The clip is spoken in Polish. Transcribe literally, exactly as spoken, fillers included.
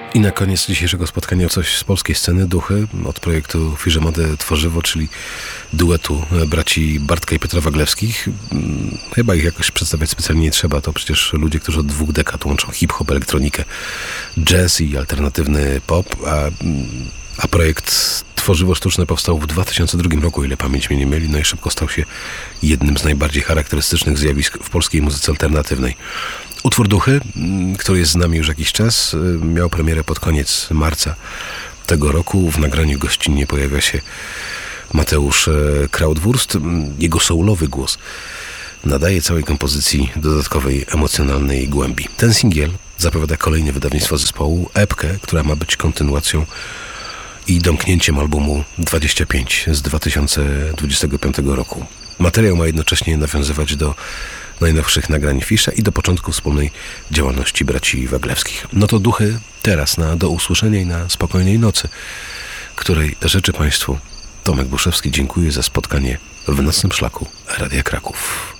I na koniec dzisiejszego spotkania coś z polskiej sceny, Duchy, od projektu Fiżemode Tworzywo, czyli duetu braci Bartka i Piotra Waglewskich. Chyba ich jakoś przedstawiać specjalnie nie trzeba, to przecież ludzie, którzy od dwóch dekad łączą hip-hop, elektronikę, jazz i alternatywny pop, a, a projekt Tworzywo Sztuczne powstał w dwa tysiące drugim roku, ile pamięć mnie nie mieli, no i szybko stał się jednym z najbardziej charakterystycznych zjawisk w polskiej muzyce alternatywnej. Utwór Duchy, który jest z nami już jakiś czas, miał premierę pod koniec marca tego roku. W nagraniu gościnnie pojawia się Mateusz Krautwurst. Jego soulowy głos nadaje całej kompozycji dodatkowej emocjonalnej głębi. Ten singiel zapowiada kolejne wydawnictwo zespołu, epkę, która ma być kontynuacją i domknięciem albumu dwadzieścia pięć z dwa tysiące dwudziestego piątego roku. Materiał ma jednocześnie nawiązywać do najnowszych nagrań Fisza i do początku wspólnej działalności braci Waglewskich. No to Duchy teraz na do usłyszenia i na spokojnej nocy, której życzę Państwu Tomek Buszewski. Dziękuję za spotkanie w Nocnym Szlaku Radia Kraków.